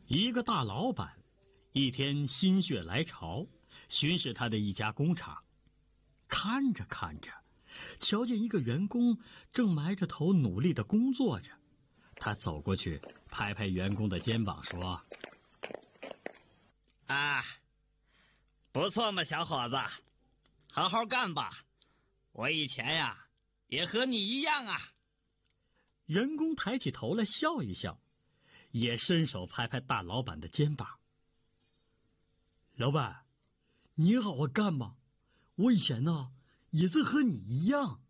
一个大老板一天心血来潮，巡视他的一家工厂，看着看着，瞧见一个员工正埋着头努力的工作着。他走过去，拍拍员工的肩膀说：“ 啊，不错嘛，小伙子，好好干吧。我以前呀，也和你一样啊。” 员工抬起头来笑一笑，也伸手拍拍大老板的肩膀。老板，你好好干吧，我以前呢也是和你一样。